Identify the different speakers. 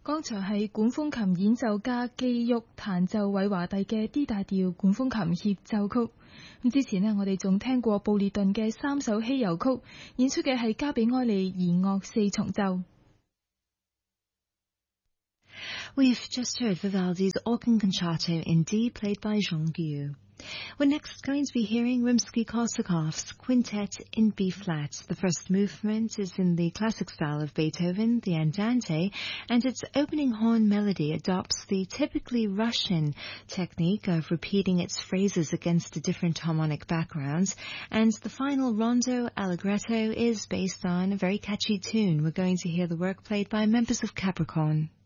Speaker 1: 剛才係管風琴演奏家基旭彈奏韋華第嘅 D 大調管風琴協奏曲。咁之前呢，我哋仲聽過布列頓嘅3首希遊曲，演出嘅係加比埃利弦樂4重奏。
Speaker 2: We've just heard Vivaldi's Organ Concerto in D, played by Jean Guillou. We're next going to be hearing Rimsky-Korsakov's Quintet in B-flat. The first movement is in the classic style of Beethoven, the Andante, and its opening horn melody adopts the typically Russian technique of repeating its phrases against different harmonic backgrounds, and the final rondo allegretto is based on a very catchy tune. We're going to hear the work played by members of Capricorn.